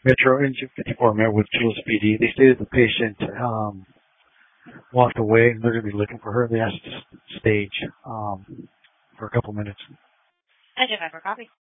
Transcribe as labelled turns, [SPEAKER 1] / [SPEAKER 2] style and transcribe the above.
[SPEAKER 1] Metro Engine 54 met with Jules PD. They stated the patient walked away and they're going to be looking for her. They asked to stage for a couple minutes.
[SPEAKER 2] I just have a copy.